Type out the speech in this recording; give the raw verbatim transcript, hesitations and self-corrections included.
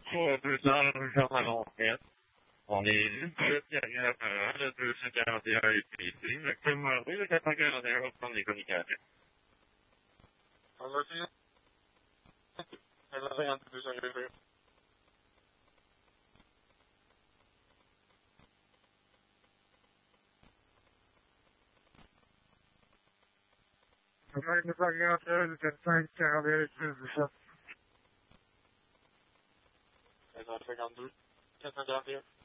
Pour plus tard, genre à long terme, on est une petite carrière par an de deux cent quarante et un I P C, mais comme oui, le quatre cent quarante et un va prendre les communications. On va finir. On va faire un peu sur les deux. On va être pas grand chose, quatre cent quarante et un plus de ça. quatre cent cinquante-deux. quatre cent quarante et un.